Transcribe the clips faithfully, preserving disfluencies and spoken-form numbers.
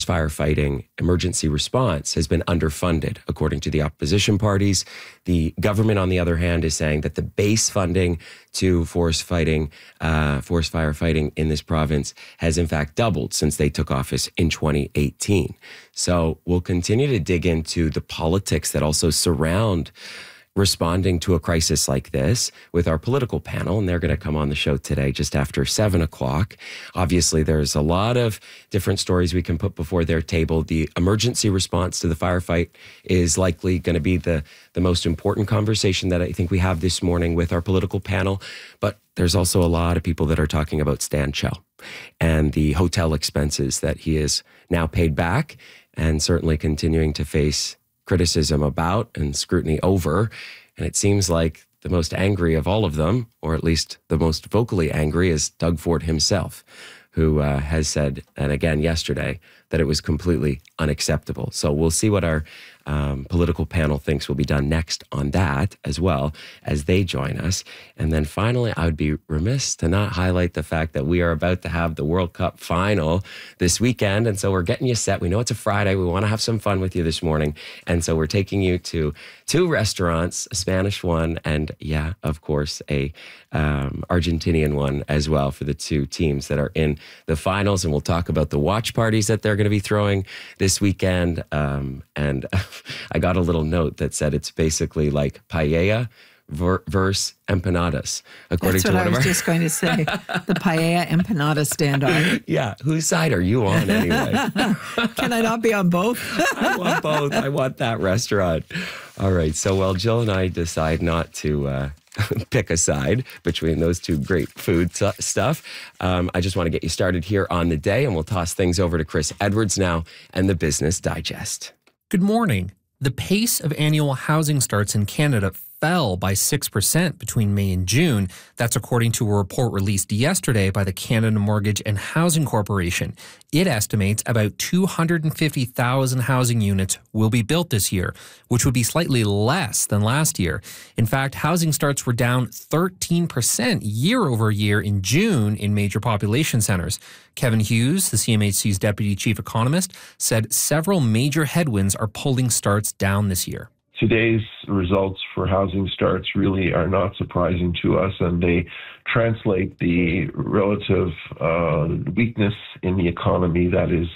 firefighting emergency response has been underfunded, according to the opposition parties. The government, on the other hand, is saying that the base funding to forest fighting, uh, forest firefighting in this province has in fact doubled since they took office in twenty eighteen. So we'll continue to dig into the politics that also surround responding to a crisis like this with our political panel, and they're going to come on the show today just after seven o'clock. Obviously, there's a lot of different stories we can put before their table. The emergency response to the firefight is likely going to be the, the most important conversation that I think we have this morning with our political panel, but there's also a lot of people that are talking about Stan Chell and the hotel expenses that he is now paid back and certainly continuing to face criticism about and scrutiny over. And it seems like the most angry of all of them, or at least the most vocally angry, is Doug Ford himself, who uh, has said, and again yesterday, that it was completely unacceptable. So we'll see what our um, political panel thinks will be done next on that, as well as they join us. And then finally, I would be remiss to not highlight the fact that we are about to have the World Cup final this weekend. And so we're getting you set. We know it's a Friday. We want to have some fun with you this morning. And so we're taking you to two restaurants, a Spanish one, and yeah, of course, a um, Argentinian one as well for the two teams that are in the finals. And we'll talk about the watch parties that they're going to be throwing this weekend. Um, and I got a little note that said it's basically like paella ver- versus empanadas. According That's what to one I was of our just going to say. The paella empanada standoff. Yeah. Whose side are you on anyway? Can I not be on both? I want both. I want that restaurant. All right. So while Jill and I decide not to uh, pick a side between those two great food t- stuff, um, I just want to get you started here on the day, and we'll toss things over to Chris Edwards now and the Business Digest. Good morning. The pace of annual housing starts in Canada fell by six percent between May and June. That's according to a report released yesterday by the Canada Mortgage and Housing Corporation. It estimates about two hundred fifty thousand housing units will be built this year, which would be slightly less than last year. In fact, housing starts were down thirteen percent year over year in June in major population centers. Kevin Hughes, the C M H C's deputy chief economist, said several major headwinds are pulling starts down this year. Today's results for housing starts really are not surprising to us, and they translate the relative uh, weakness in the economy that is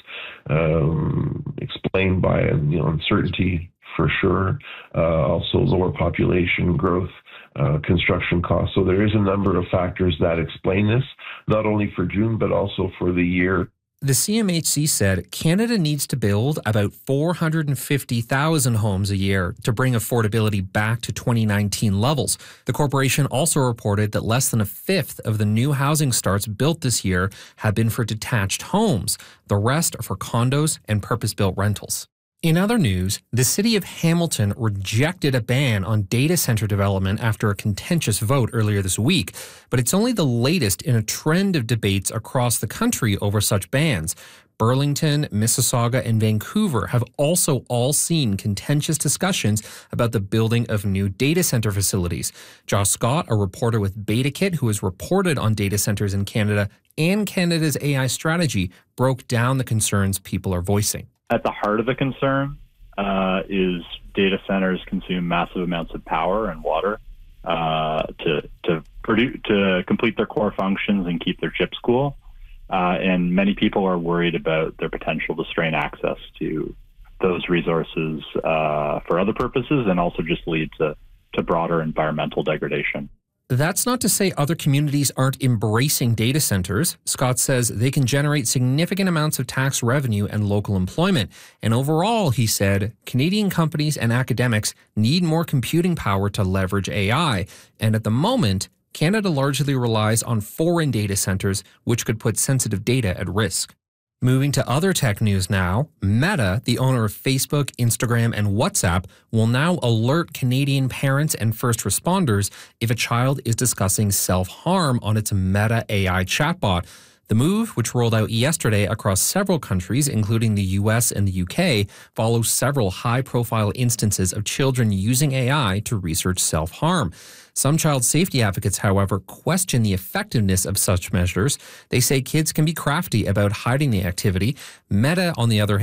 um, explained by you know, uncertainty for sure, uh, also lower population growth, uh, construction costs. So there is a number of factors that explain this, not only for June, but also for the year. The C M H C said Canada needs to build about four hundred fifty thousand homes a year to bring affordability back to twenty nineteen levels. The corporation also reported that less than a fifth of the new housing starts built this year have been for detached homes. The rest are for condos and purpose-built rentals. In other news, the city of Hamilton rejected a ban on data center development after a contentious vote earlier this week, but it's only the latest in a trend of debates across the country over such bans. Burlington, Mississauga, and Vancouver have also all seen contentious discussions about the building of new data center facilities. Josh Scott, a reporter with BetaKit who has reported on data centers in Canada and Canada's A I strategy, broke down the concerns people are voicing. At the heart of the concern uh, is data centers consume massive amounts of power and water uh, to to produce to complete their core functions and keep their chips cool. Uh, and many people are worried about their potential to strain access to those resources uh, for other purposes, and also just lead to, to broader environmental degradation. That's not to say other communities aren't embracing data centers. Scott says they can generate significant amounts of tax revenue and local employment. And overall, he said, Canadian companies and academics need more computing power to leverage A I. And at the moment, Canada largely relies on foreign data centers, which could put sensitive data at risk. Moving to other tech news now, Meta, the owner of Facebook, Instagram, and WhatsApp, will now alert Canadian parents and first responders if a child is discussing self-harm on its Meta A I chatbot. The move, which rolled out yesterday across several countries, including the U S and the U K, follows several high-profile instances of children using A I to research self-harm. Some child safety advocates, however, question the effectiveness of such measures. They say kids can be crafty about hiding the activity. Meta, on the other hand,